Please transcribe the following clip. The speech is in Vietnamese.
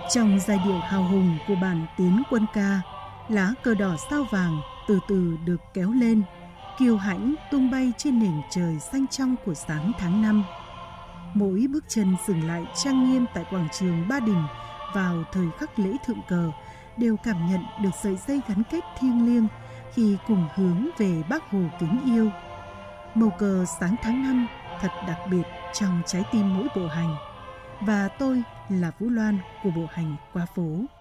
Trong giai điệu hào hùng của bản Tiến Quân ca, lá cờ đỏ sao vàng từ từ được kéo lên, kiêu hãnh tung bay trên nền trời xanh trong của sáng tháng 5. Mỗi bước chân dừng lại trang nghiêm tại quảng trường Ba Đình vào thời khắc lễ thượng cờ đều cảm nhận được sợi dây gắn kết thiêng liêng khi cùng hướng về Bác Hồ kính yêu. Màu cờ sáng tháng 5 thật đặc biệt trong trái tim mỗi bộ hành. Và tôi là Vũ Loan của bộ hành qua phố.